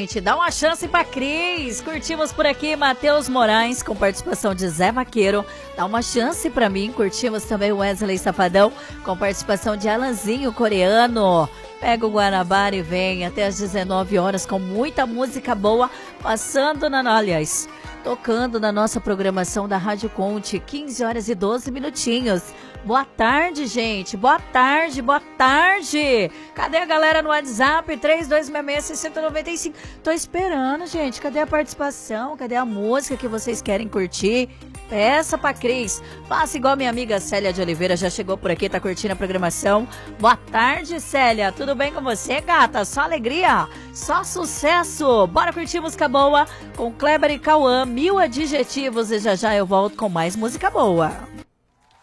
gente. Dá uma chance pra Cris. Curtimos por aqui Matheus Moraes, com participação de Zé Vaqueiro. Dá uma chance pra mim. Curtimos também Wesley Safadão, com participação de Alanzinho Coreano. Pega o Guanabara e vem até às 19 horas com muita música boa, passando aliás, tocando na nossa programação da Rádio Conte, 15 horas e 12 minutinhos. Boa tarde, gente. Boa tarde, boa tarde. Cadê a galera no WhatsApp? 3266-6095. Tô esperando, gente. Cadê a participação? Cadê a música que vocês querem curtir? Peça pra Cris. Faça igual minha amiga Célia de Oliveira, já chegou por aqui, tá curtindo a programação. Boa tarde, Célia. Tudo bem com você, gata? Só alegria? Só sucesso. Bora curtir música boa com Kleber e Cauã, 1000 adjetivos, e já já eu volto com mais música boa.